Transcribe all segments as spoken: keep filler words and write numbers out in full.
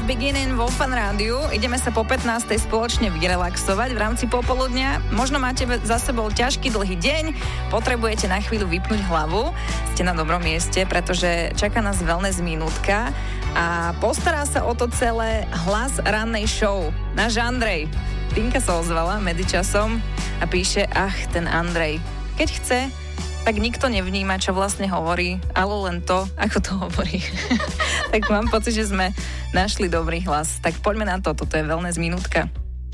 Beginning vo Fan Rádiu. Ideme sa po pätnástej spoločne vyrelaxovať v rámci popoludnia. Možno máte za sebou ťažký dlhý deň, potrebujete na chvíľu vypnúť hlavu. Ste na dobrom mieste, pretože čaká nás wellness minútka a postará sa o to celé hlas rannej show. Náš Andrej. Tinka sa ozvala medzičasom a píše, ach, ten Andrej. Keď chce, tak nikto nevníma, čo vlastne hovorí, ale len to, ako to hovorí. Tak mám pocit, že sme našli dobrý hlas. Tak poďme na to, toto je wellness minútka.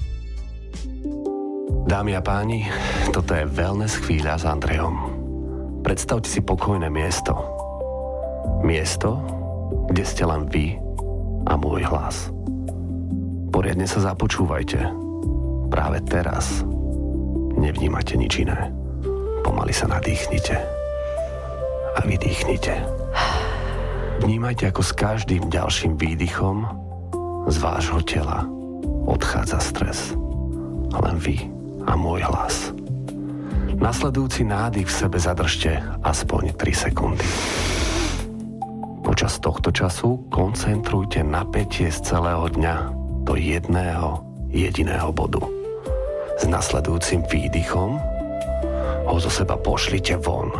Dámy a páni, toto je wellness chvíľa s Andrejom. Predstavte si pokojné miesto. Miesto, kde ste len vy a môj hlas. Poriadne sa započúvajte. Práve teraz nevnímate nič iné. Pomaly sa nadýchnite a vydýchnite. Vnímajte, ako s každým ďalším výdychom z vášho tela odchádza stres. Len vy a môj hlas. Nasledujúci nádych v sebe zadržte aspoň tri sekundy. Počas tohto času koncentrujte napätie z celého dňa do jedného jediného bodu. S nasledujúcim výdychom ho zo seba pošlite von.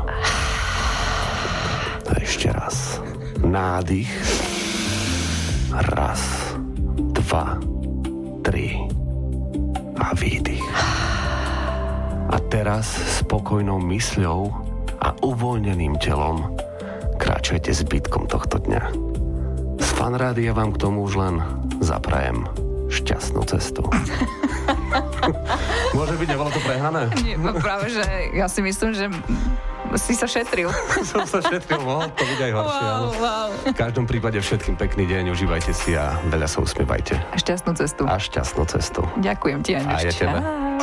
A ešte raz. Nádych. Raz, dva, tri. A výdych. A teraz spokojnou mysľou a uvoľneným telom kráčajte zbytkom tohto dňa. Z Fan Rádia vám k tomu už len zaprajem šťastnú cestu. Môže byť, nebolo to prehnané? Nie, práve, že ja si myslím, že si sa šetril. Som sa šetril, mohol to byť aj horšie. Wow, wow. V každom prípade všetkým pekný deň, užívajte si a veľa sa usmievajte. A šťastnú cestu. A šťastnú cestu. Ďakujem ti, Aňuš. A ja tebe.